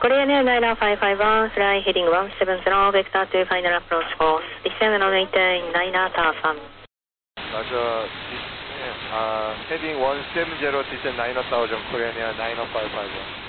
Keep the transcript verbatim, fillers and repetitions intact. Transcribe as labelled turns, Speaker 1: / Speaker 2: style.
Speaker 1: Korean Air nine five five one, fly heading one seven zero, vector to final approach course. Descend and maintain nine thousand.
Speaker 2: Roger, uh, heading one seven zero, descend nine thousand, Korean Air nine five five one.